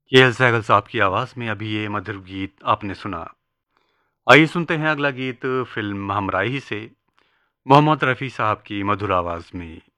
KL Sehgal साहब की आवाज़ में अभी ये मधुर गीत आपने सुना। आइए सुनते हैं अगला गीत फ़िल्म हमराही से मोहम्मद रफ़ी साहब की मधुर आवाज़ में।